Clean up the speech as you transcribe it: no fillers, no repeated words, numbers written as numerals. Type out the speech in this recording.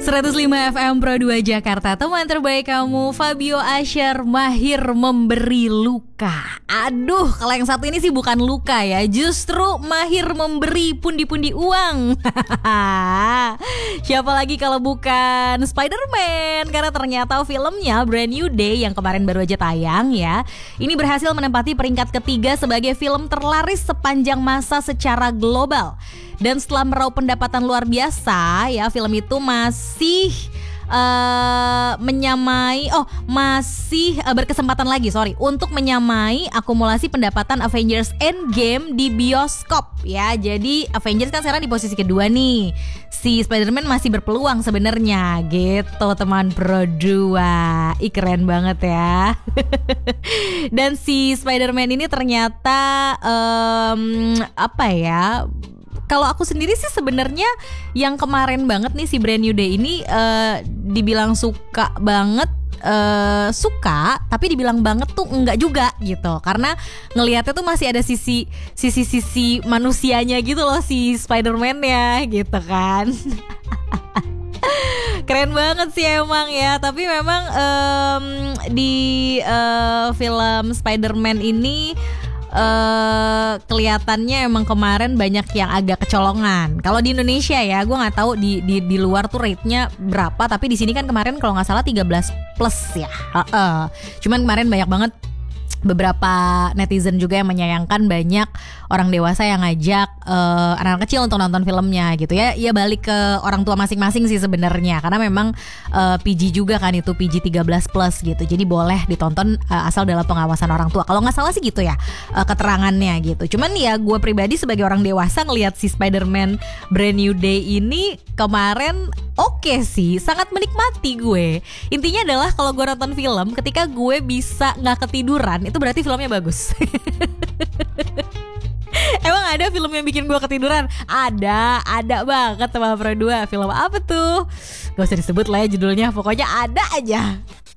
105 FM Pro 2 Jakarta. Teman terbaik kamu, Fabio Asher, mahir memberi luka. Aduh, kalau yang satu ini sih bukan luka ya, justru mahir memberi pundi-pundi uang. Siapa lagi kalau bukan Spider-Man? Karena ternyata filmnya Brand New Day yang kemarin baru aja tayang ya, ini berhasil menempati peringkat ketiga sebagai film terlaris sepanjang masa secara global. Dan setelah meraup pendapatan luar biasa ya, film itu masih berkesempatan lagi untuk menyamai akumulasi pendapatan Avengers Endgame di bioskop ya. Jadi Avengers kan sekarang di posisi kedua nih, si Spider-Man masih berpeluang sebenarnya gitu teman Pro 2. Keren banget ya. Dan si Spider-Man ini ternyata kalau aku sendiri sih sebenarnya yang kemarin banget nih si Brand New Day ini dibilang suka banget, suka, tapi dibilang banget tuh enggak juga gitu. Karena ngelihatnya tuh masih ada sisi manusianya gitu loh si Spider-Man-nya gitu kan. Keren banget sih emang ya. Tapi memang di film Spider-Man ini kelihatannya emang kemarin banyak yang agak kecolongan. Kalau di Indonesia ya, gue nggak tahu di luar tuh rate-nya berapa. Tapi di sini kan kemarin kalau nggak salah 13 plus ya. Cuman kemarin banyak banget beberapa netizen juga yang menyayangkan banyak orang dewasa yang ngajak anak-anak kecil untuk nonton filmnya gitu ya. Ya balik ke orang tua masing-masing sih sebenarnya, karena memang PG juga kan, itu PG 13 plus gitu. Jadi boleh ditonton asal dalam pengawasan orang tua. Kalau nggak salah sih gitu ya keterangannya gitu. Cuman ya gue pribadi sebagai orang dewasa ngelihat si Spider-Man Brand New Day ini kemarin oke sih, sangat menikmati gue. Intinya adalah kalau gue nonton film, ketika gue bisa nggak ketiduran, itu berarti filmnya bagus. Emang ada film yang bikin gue ketiduran? Ada banget teman Pro 2. Film apa tuh? Gak usah disebut lah ya judulnya, pokoknya ada aja.